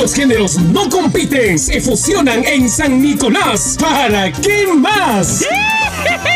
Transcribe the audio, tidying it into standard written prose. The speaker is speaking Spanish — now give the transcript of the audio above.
Los géneros no compiten, se fusionan en San Nicolás. ¿Para qué más?